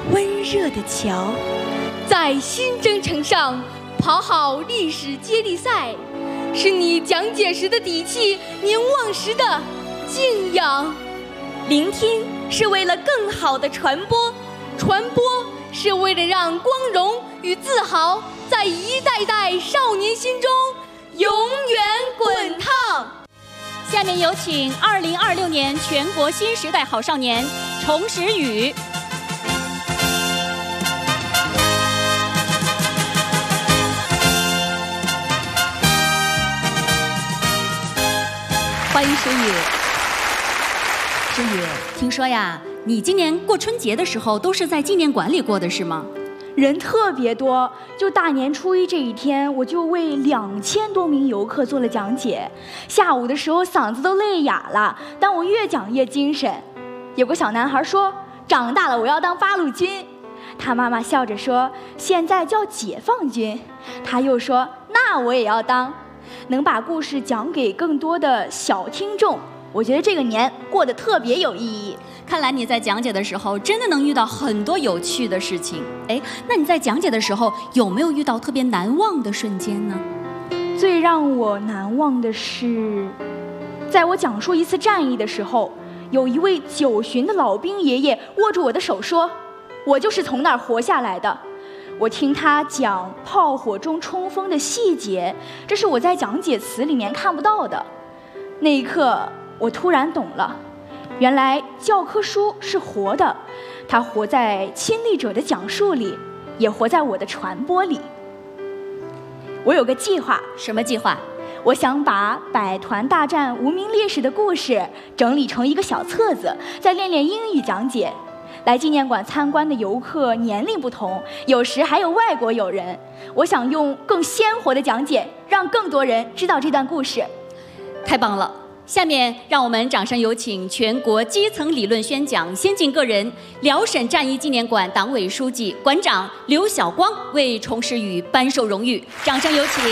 温热的桥，在新征程上跑好历史接力赛，是你讲解时的底气，凝望时的敬仰。聆听是为了更好的传播，传播是为了让光荣与自豪在一代代少年心中永远滚烫。 下面有请2026年全国新时代好少年崇时宇。欢迎时宇。时宇，听说呀，你今年过春节的时候都是在纪念馆里过的是吗？ 人特别多，就大年初一这一天，我就为2000多名游客做了讲解。下午的时候嗓子都累哑了，但我越讲越精神。有个小男孩说，长大了我要当八路军。他妈妈笑着说，现在叫解放军。他又说，那我也要当。能把故事讲给更多的小听众，我觉得这个年过得特别有意义。 看来你在讲解的时候真的能遇到很多有趣的事情。哎，那你在讲解的时候有没有遇到特别难忘的瞬间呢？ 最让我难忘的是，在我讲述一次战役的时候，有一位9旬的老兵爷爷握住我的手说，我就是从那儿活下来的。我听他讲炮火中冲锋的细节，这是我在讲解词里面看不到的。那一刻我突然懂了，原来教科书是活的，它活在亲历者的讲述里，也活在我的传播里。我有个计划。 什么计划？ 我想把百团大战无名烈士的故事整理成一个小册子，再练练英语讲解。来纪念馆参观的游客年龄不同，有时还有外国友人。我想用更鲜活的讲解，让更多人知道这段故事。 太棒了！下面让我们掌声有请全国基层理论宣讲先进个人辽沈战役纪念馆党委书记、馆长刘晓光为崇时宇颁授荣誉，掌声有请。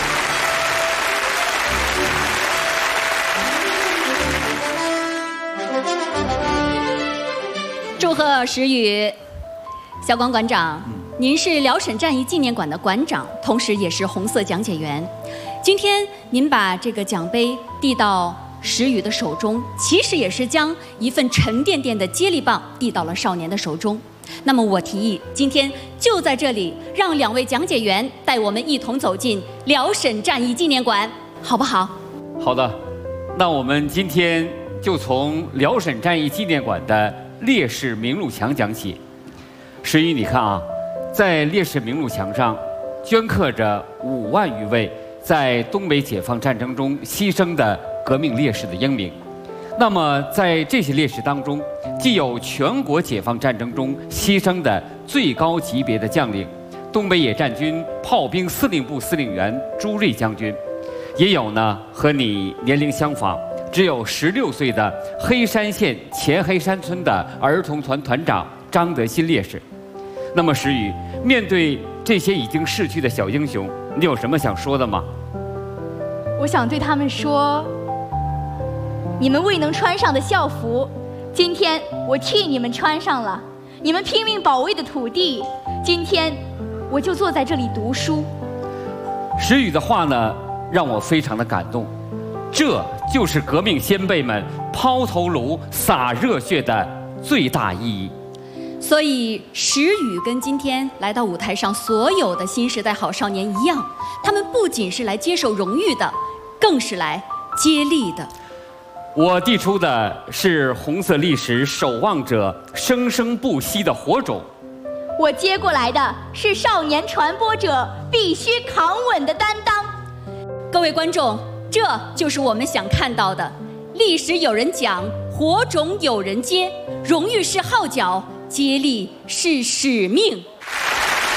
祝贺时宇。小光馆长，您是辽沈战役纪念馆的馆长，同时也是红色讲解员。今天您把这个奖杯递到时宇的手中，其实也是将一份沉甸甸的接力棒递到了少年的手中。那么我提议，今天就在这里，让2位讲解员带我们一同走进辽沈战役纪念馆，好不好？ 好的，那我们今天就从辽沈战役纪念馆的烈士名录墙讲起。时宇，你看啊，在烈士名录墙上镌刻着5万余位在东北解放战争中牺牲的革命烈士的英名。那么在这些烈士当中，既有全国解放战争中牺牲的最高级别的将领东北野战军炮兵司令部司令员朱瑞将军，也有呢和你年龄相仿，只有16岁的黑山县前黑山村的儿童团团长张德新烈士。那么时宇，面对这些已经逝去的小英雄，你有什么想说的吗？ 我想对他们说，你们未能穿上的校服，今天我替你们穿上了。你们拼命保卫的土地，今天我就坐在这里读书。 时宇的话呢，让我非常的感动。这就是革命先辈们抛头颅洒热血的最大意义。 所以时宇跟今天来到舞台上所有的新时代好少年一样，他们不仅是来接受荣誉的，更是来接力的。 我递出的是红色历史守望者生生不息的火种， 我接过来的是少年传播者必须扛稳的担当。 各位观众，这就是我们想看到的：历史有人讲，火种有人接，荣誉是号角，接力是使命。